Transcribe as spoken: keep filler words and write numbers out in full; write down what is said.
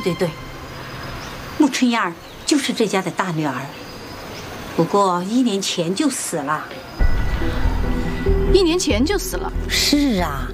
对对，穆春燕儿就是这家的大女儿，不过一年前就死了。 一年前就死了？ 是啊，